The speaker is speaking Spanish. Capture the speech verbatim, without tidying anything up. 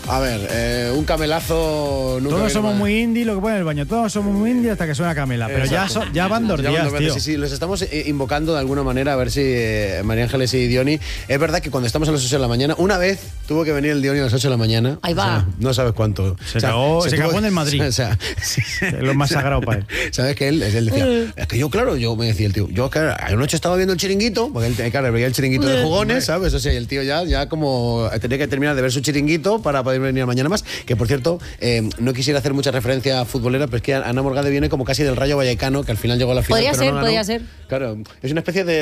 A ver, eh, un camelazo... Nunca Todos somos mal. muy indie, lo que pone en el baño. Todos somos muy indie hasta que suena Camela. Pero ya, so, ya van dos Ya días, van dos veces, tío. Sí, sí, los estamos eh, invocando de alguna manera a ver si eh, María Ángeles y Diony... Es verdad que cuando estamos a las ocho de la mañana, una vez tuvo que venir el Diony a las ocho de la mañana. Ahí va. O sea, no sabes cuánto. Se cagó- se cagó en el Madrid. O sea, sí. Es lo más sagrado para él. ¿Sabes que él, él decía, es que yo, claro, yo me decía el tío, yo, claro, anoche estaba viendo el chiringuito, porque él, claro, veía el chiringuito de jugones, ¿sabes? O sea, y el tío ya, ya como tenía que terminar de ver su chiringuito para poder venir mañana más. Que por cierto, eh, no quisiera hacer mucha referencia futbolera, pero es que Ana Morgade viene como casi del Rayo Vallecano, que al final llegó a la final. Podría pero ser, no ganó. podría ser. Claro, es una especie de